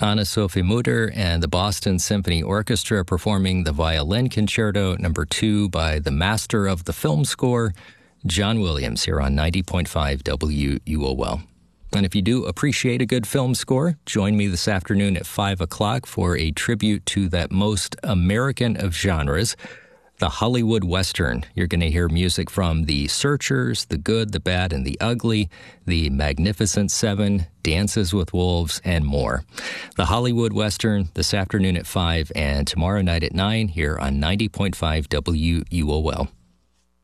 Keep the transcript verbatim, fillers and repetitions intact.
Anna Sophie Mutter and the Boston Symphony Orchestra performing the Violin Concerto number two by the master of the film score, John Williams, here on ninety point five W U O L. And if you do appreciate a good film score, join me this afternoon at five o'clock for a tribute to that most American of genres, the Hollywood Western. You're going to hear music from The Searchers, The Good, The Bad, and The Ugly, The Magnificent Seven, Dances with Wolves, and more. The Hollywood Western this afternoon at five and tomorrow night at nine here on ninety point five W U O L.